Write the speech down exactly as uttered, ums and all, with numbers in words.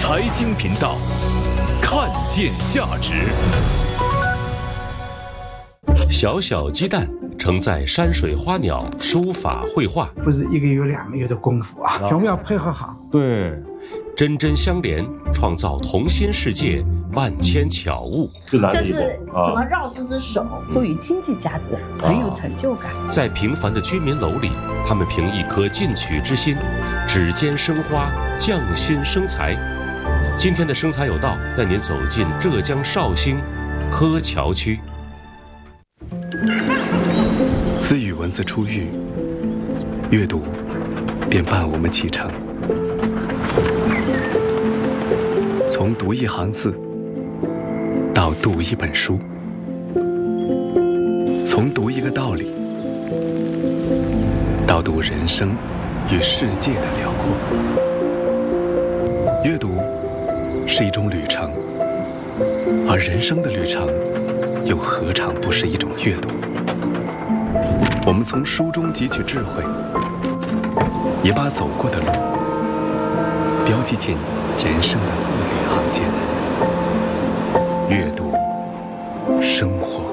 财经频道，看见价值。 小小鸡蛋承载山水花鸟、书法绘画， 不是一个月两个月的功夫啊，全部要配合好。 对，针针相连，创造童心世界，万千巧物。 这是什么绕子之手， 赋予经济价值，很有成就感。 在平凡的居民楼里，他们凭一颗进取之心，指尖生花，匠心生财。今天的生财有道，带您走进浙江绍兴柯桥区。 自与文字初遇，阅读便伴我们启程。从读一行字到读一本书，从读一个道理到读人生与世界的辽阔。阅读是一种旅程，而人生的旅程又何尝不是一种阅读？我们从书中汲取智慧，也把走过的路标记进人生的字里行间。阅读，生活。